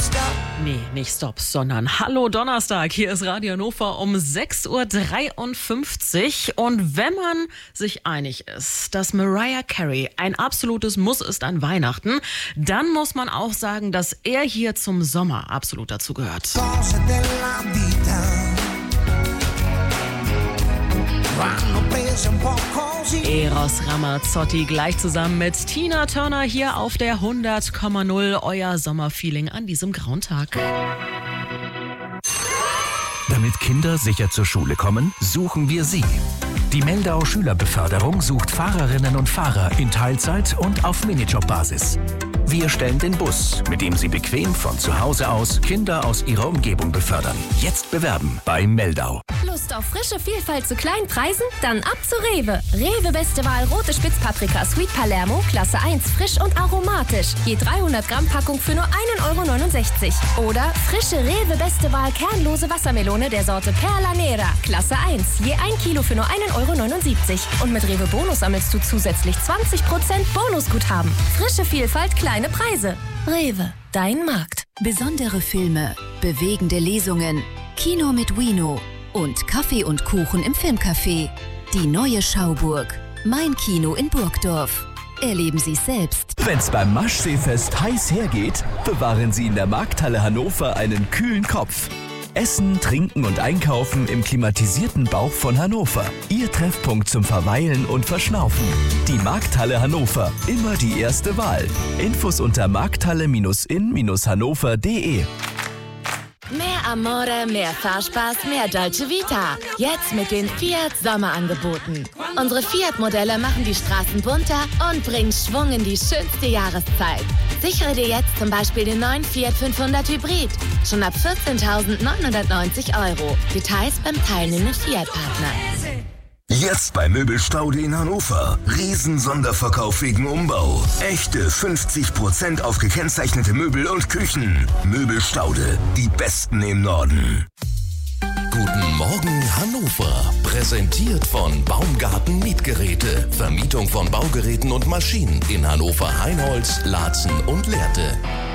Nee, nicht Stop, sondern Hallo Donnerstag. Hier ist Radio Hannover um 6.53 Uhr. Und wenn man sich einig ist, dass Mariah Carey ein absolutes Muss ist an Weihnachten, dann muss man auch sagen, dass er hier zum Sommer absolut dazu gehört. Eros Ramazzotti gleich zusammen mit Tina Turner hier auf der 100,0, euer Sommerfeeling an diesem grauen Tag. Damit Kinder sicher zur Schule kommen, suchen wir sie. Die Meldau Schülerbeförderung sucht Fahrerinnen und Fahrer in Teilzeit und auf Minijobbasis. Wir stellen den Bus, mit dem Sie bequem von zu Hause aus Kinder aus Ihrer Umgebung befördern. Jetzt bewerben bei Meldau. Lust auf frische Vielfalt zu kleinen Preisen? Dann ab zu Rewe. Rewe Beste Wahl rote Spitzpaprika Sweet Palermo, Klasse 1, frisch und aromatisch. Je 300 Gramm Packung für nur 1,69 €. Oder frische Rewe Beste Wahl kernlose Wassermelone der Sorte Perla Nera, Klasse 1. Je 1 Kilo für nur 1,79 €. Und mit Rewe Bonus sammelst du zusätzlich 20% Bonusguthaben. Frische Vielfalt, kleine Preise. Rewe, dein Markt. Besondere Filme, bewegende Lesungen, Kino mit Wino und Kaffee und Kuchen im Filmcafé. Die neue Schauburg. Mein Kino in Burgdorf. Erleben Sie es selbst. Wenn's beim Maschseefest heiß hergeht, bewahren Sie in der Markthalle Hannover einen kühlen Kopf. Essen, Trinken und Einkaufen im klimatisierten Bauch von Hannover. Ihr Treffpunkt zum Verweilen und Verschnaufen. Die Markthalle Hannover. Immer die erste Wahl. Infos unter markthalle-in-hannover.de. Mehr Amore, mehr Fahrspaß, mehr Dolce Vita. Jetzt mit den Fiat Sommerangeboten. Unsere Fiat-Modelle machen die Straßen bunter und bringen Schwung in die schönste Jahreszeit. Sichere dir jetzt zum Beispiel den neuen Fiat 500 Hybrid. Schon ab 14.990 €. Details beim teilnehmenden Fiat-Partner. Jetzt bei Möbelstaude in Hannover. Riesen-Sonderverkauf wegen Umbau. Echte 50% auf gekennzeichnete Möbel und Küchen. Möbelstaude, die besten im Norden. Guten Morgen Hannover. Präsentiert von Baumgarten Mietgeräte. Vermietung von Baugeräten und Maschinen in Hannover, Heinholz, Laatzen und Lehrte.